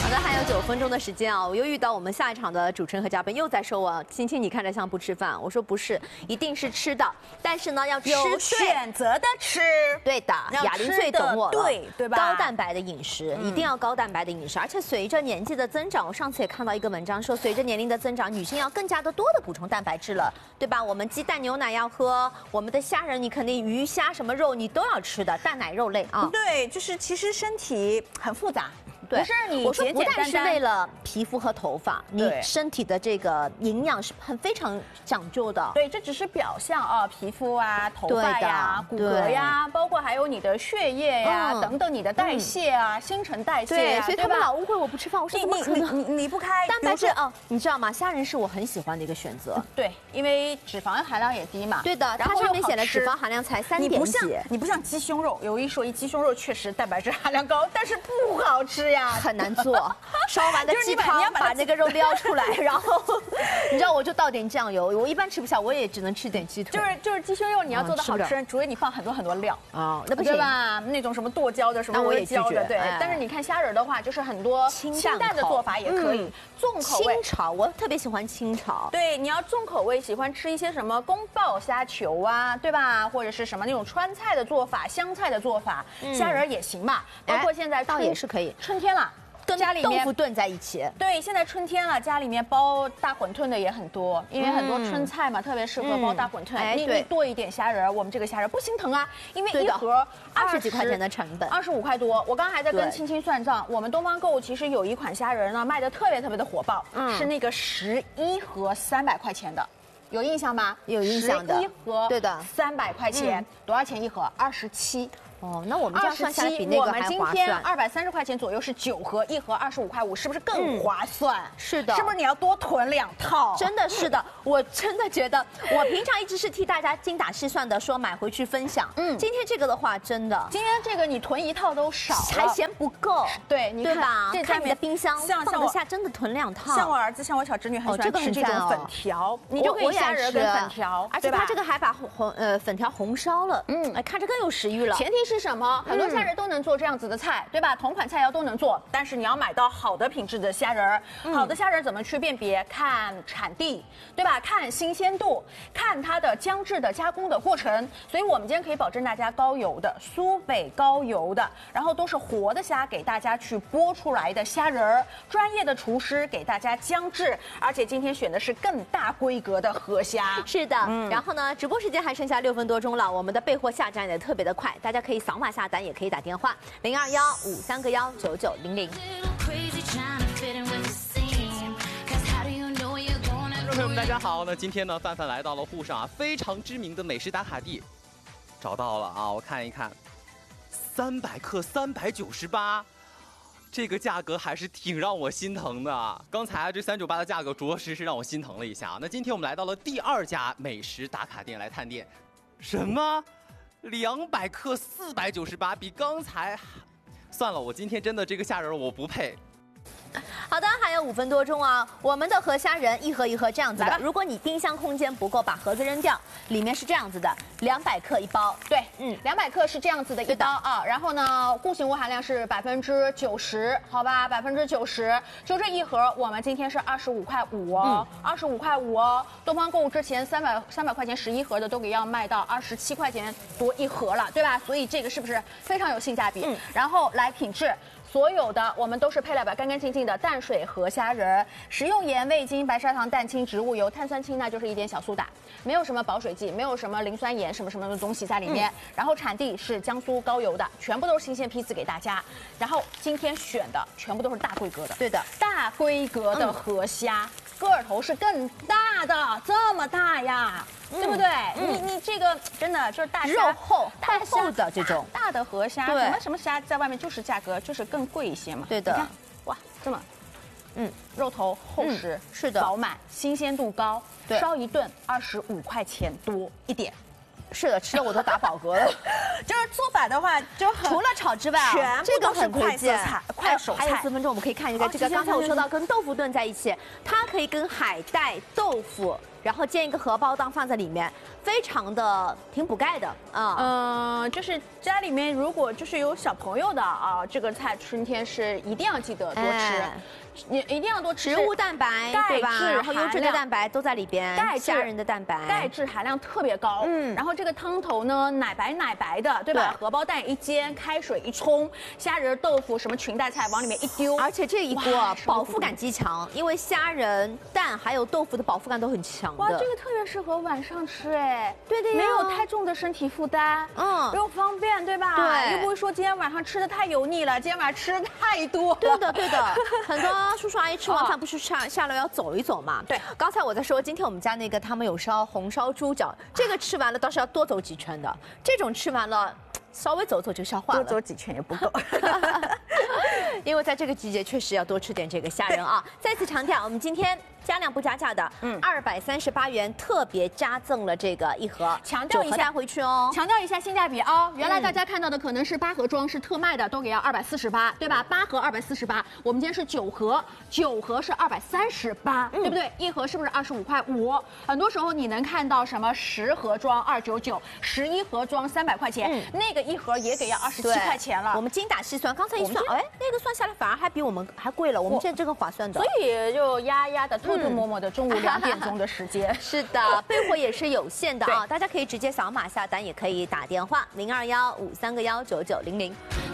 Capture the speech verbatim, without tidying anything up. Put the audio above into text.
好的，还有九分钟的时间啊！我又遇到我们下一场的主持人和嘉宾又在说我，青青你看着像不吃饭，我说不是，一定是吃的，但是呢要吃有选择的吃。 对的，哑铃最懂我了， 对对吧？ 高蛋白的饮食、嗯、一定要高蛋白的饮食，而且随着年纪的增长，我上次也看到一个文章说，随着年龄的增长，女性要更加的多的补充蛋白质了，对吧？我们鸡蛋牛奶要喝，我们的虾仁你肯定鱼虾什么肉你都要吃的，蛋奶肉类啊。 对，就是其实身体很复杂。 对， 不是你我说不但是简简单单为了皮肤和头发，你身体的这个营养是很非常讲究的。 对，这只是表象啊，皮肤啊、头发呀、骨骼呀，包括还有你的血液呀、嗯、等等，你的代谢啊、嗯、新陈代谢啊， 对，所以他们老误会我不吃饭，我说怎么可能？ 你你离不开蛋白质哦，你知道吗？虾仁是我很喜欢的一个选择。 对，因为脂肪含量也低嘛。 对的，它上面写的脂肪含量才三点几。 你不像鸡胸肉，有一说一，鸡胸肉确实蛋白质含量高，但是不好吃呀， 很难做。烧完的鸡汤，把那个肉撩出来，然后你知道我就倒点酱油，我一般吃不下，我也只能吃点鸡腿。 就是就是鸡胸肉，你要做的好吃，除非你放很多很多料啊，那不行对吧？那种什么剁椒的什么我也椒的，对。但是你看虾仁的话，就是很多清淡的做法也可以，重口味。 清炒，我特别喜欢清炒。 对，你要重口味，喜欢吃一些什么宫爆虾球啊，对吧？或者是什么那种川菜的做法、湘菜的做法，虾仁也行嘛。包括现在倒也是可以， 春天了。 跟家里面豆腐炖在一起， 对，现在春天了，家里面包大馄饨的也很多，因为很多春菜嘛，特别适合包大馄饨。你你剁一点虾仁，我们这个虾仁不心疼啊，因为一盒二十几块钱的成本， 二十五块多。我刚刚还在跟青青算账，我们东方购物其实有一款虾仁呢，卖的特别特别的火爆，是那个十一盒三百块钱的。 有印象吗？ 有印象的， 一盒对的， 三百块钱，多少钱一盒？二十七。 哦，那我们这样算下来比那个还划算。 我们今天二百三十块钱左右是九盒，一盒二十五块五，是不是更划算？ 是的， 是不是你要多囤两套？ 真的是的，我真的觉得，我平常一直是替大家精打细算的，说买回去分享。嗯，今天这个的话，真的， 今天这个你囤一套都少， 还嫌不够。 对，你对吧？ 这看你的冰箱放得下，真的囤两套。 像我儿子，像我小侄女很喜欢吃这种粉条，你就可以虾仁跟粉条， 而且他这个还把红呃粉条红烧了，嗯，看着更有食欲了。 前提是什么？很多。 虾仁都能做这样子的菜，对吧？同款菜肴都能做，但是你要买到好的品质的虾仁。嗯、好的虾仁怎么去辨别？看产地，对吧？看新鲜度，看它的姜制的加工的过程。所以我们今天可以保证大家高油的苏北高油的，然后都是活的虾给大家去剥出来的虾仁，专业的厨师给大家姜制，而且今天选的是更大规格的河虾。 是的，嗯、然后呢，直播时间还剩下六分多钟了，我们的备货下单也特别的快，大家可以扫码下单，也可以打电话零二幺五三个幺九九零零。 观众朋友们，大家好！那今天呢，范范来到了沪上啊非常知名的美食打卡地，找到了啊，我看一看，三百克三百九十八，这个价格还是挺让我心疼的。刚才啊这三九八的价格着实是让我心疼了一下。那今天我们来到了第二家美食打卡店来探店，什么？ 两百克四百九十八，比刚才，算了，我今天真的这个虾仁我不配。 好的，还有五分多钟啊！我们的河虾仁一盒一盒这样子的。如果你冰箱空间不够，把盒子扔掉，里面是这样子的，两百克一包。 对，嗯，两百克是这样子的一包啊。然后呢，固形物含量是百分之九十，好吧，百分之九十。就这一盒，我们今天是二十五块五哦，二十五块五哦。东方购物之前三百三百块钱十一盒的都给要卖到二十七块钱多一盒了，对吧？所以这个是不是非常有性价比？嗯。然后来品质。 所有的我们都是配了把干干净净的淡水河虾仁，食用盐、味精、白砂糖、蛋清、植物油、碳酸氢钠，就是一点小苏打，没有什么保水剂，没有什么磷酸盐什么什么的东西在里面。嗯、然后产地是江苏高邮的，全部都是新鲜批次给大家。然后今天选的全部都是大规格的， 对的， 大规格的河虾。嗯 个头是更大的，这么大呀，嗯、对不对？嗯、你你这个真的就是大虾， 肉厚太厚的这种大的河虾，什么什么虾在外面就是价格就是更贵一些嘛。 对的， 你看，哇，这么，嗯，肉头厚实， 嗯、是的， 饱满，新鲜度高，烧一顿二十五块钱多一点。 是的，吃了我都打饱嗝了。 就是做法的话，就除了炒之外， 全这个很快键菜、快手菜。 还有四分钟，我们可以看一个这个。刚才我说到跟豆腐炖在一起，它可以跟海带、豆腐。 然后煎一个荷包蛋放在里面，非常的挺补钙的啊。 嗯、呃，就是家里面如果就是有小朋友的啊，这个菜春天是一定要记得多吃。哎你一定要多吃植物蛋白，对吧？然后优质的蛋白都在里边， 钙质虾仁的蛋白， 钙质含量特别高。嗯，然后这个汤头呢，奶白奶白的，对吧？荷包蛋一煎，开水一冲，虾仁、豆腐什么裙带菜往里面一丢， 而且这一锅饱腹感极强，因为虾仁、蛋还有豆腐的饱腹感都很强的。 哇，这个特别适合晚上吃，哎， 对的呀， 没有太重的身体负担，嗯，又方便，对吧？ 对， 又不会说今天晚上吃的太油腻了，今天晚上吃太多了。 对的，对的，很多。叔叔阿姨吃完饭不是下下楼要走一走嘛？ 对。 刚才我在说，今天我们家那个他们有烧红烧猪脚，这个吃完了倒是要多走几圈的。这种吃完了，稍微走走就消化了。 多走几圈也不够。 因为在这个季节确实要多吃点这个虾仁啊。再次强调，我们今天加量不加价的，嗯，二百三十八元特别加赠了这个一盒， 强调一下带回去哦。 强调一下性价比啊！原来大家看到的可能是八盒装是特卖的，都给要二百四十八，对吧？八盒二百四十八，我们今天是九盒，九盒是二百三十八，对不对？一盒是不是二十五块五？很多时候你能看到什么十盒装二九九，十一盒装三百块钱，嗯，那个一盒也给要二十七块钱了。 我们精打细算，刚才一算，哎，那个算下来反而还比我们还贵了。我们这这个划算的， 所以就压压的、偷偷摸摸的，中午两点钟的时间。 是的，备货也是有限的啊，大家可以直接扫码下单，也可以打电话零二幺五三个幺九九零零。